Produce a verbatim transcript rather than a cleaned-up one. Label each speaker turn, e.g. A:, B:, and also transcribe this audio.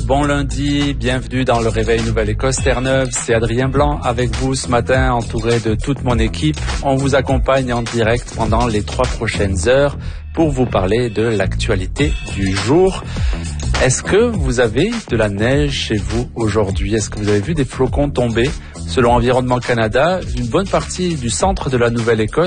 A: bon lundi, bienvenue dans le Réveil Nouvelle-Écosse Terre-Neuve. C'est Adrien Blanc avec vous ce matin, entouré de toute mon équipe. On vous accompagne en direct pendant les trois prochaines heures pour vous parler de l'actualité du jour. Est-ce que vous avez de la neige chez vous aujourd'hui? Est-ce que vous avez vu des flocons tomber? Selon Environnement Canada, une bonne partie du centre de la Nouvelle-Écosse